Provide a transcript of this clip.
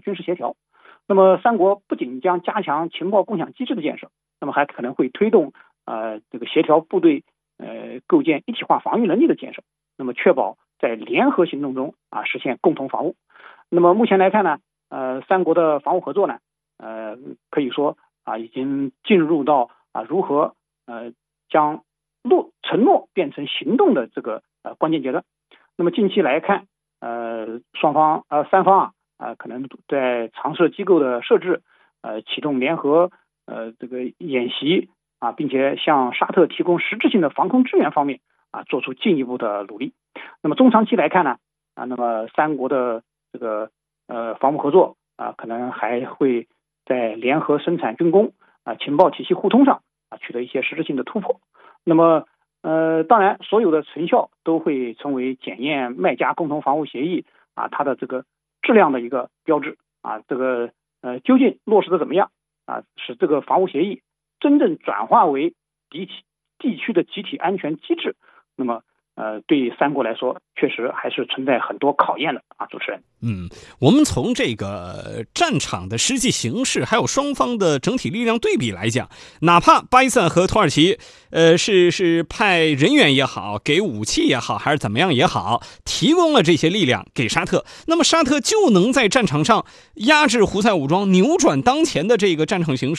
军事协调。那么三国不仅将加强情报共享机制的建设，那么还可能会推动这个协调部队构建一体化防御能力的建设，那么确保在联合行动中实现共同防务。那么目前来看呢，三国的防务合作呢，可以说已经进入到如何将承诺变成行动的这个关键阶段。那么近期来看，三方可能在常设机构的设置，启动联合这个演习并且向沙特提供实质性的防空支援方面做出进一步的努力。那么中长期来看呢，那么三国的这个防务合作可能还会在联合生产军工情报体系互通上取得一些实质性的突破。那么当然所有的成效都会成为检验麦加共同防务协议它的这个质量的一个标志这个究竟落实的怎么样使这个防务协议真正转化为地区的集体安全机制，那么对三国来说确实还是存在很多考验的主持人。 我们从这个战场的实际形势还有双方的整体力量对比来讲，哪怕巴基斯坦和土耳其是派人员也好，给武器也好，还是怎么样也好，提供了这些力量给沙特，那么沙特就能在战场上压制胡塞武装，扭转当前的这个战场形势。